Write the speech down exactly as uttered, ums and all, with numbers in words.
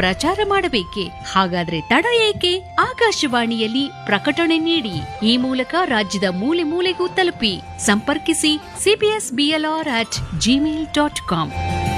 ಪ್ರಚಾರ ಮಾಡಬೇಕೆ? ಹಾಗಾದ್ರೆ ತಡ ಏಕೆ? ಆಕಾಶವಾಣಿಯಲ್ಲಿ ಪ್ರಕಟಣೆ ನೀಡಿ. ಈ ಮೂಲಕ ರಾಜ್ಯದ ಮೂಲೆ ಮೂಲೆಗೂ ತಲುಪಿ. ಸಂಪರ್ಕಿಸಿ CBS BLR at Gmail dot com.